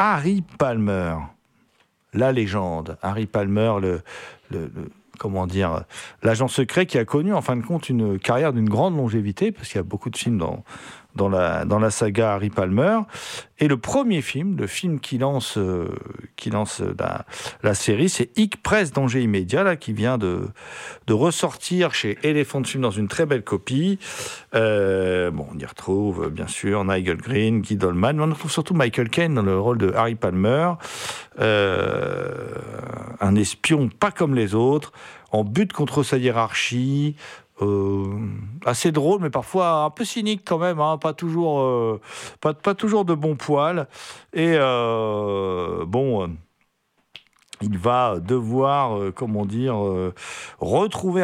Harry Palmer, la légende. Harry Palmer, comment dire, l'agent secret qui a connu en fin de compte une carrière d'une grande longévité, parce qu'il y a beaucoup de films dans la saga Harry Palmer. Et le premier film, le film qui lance la série, c'est Hic Presse Danger immédiat, là, qui vient de ressortir chez Elephant Film dans une très belle copie. On y retrouve bien sûr Nigel Green, Guy Dolman, mais on retrouve surtout Michael Caine dans le rôle de Harry Palmer, un espion pas comme les autres, en butte contre sa hiérarchie, assez drôle, mais parfois un peu cynique quand même, hein, pas toujours de bon poil. Et il va devoir, retrouver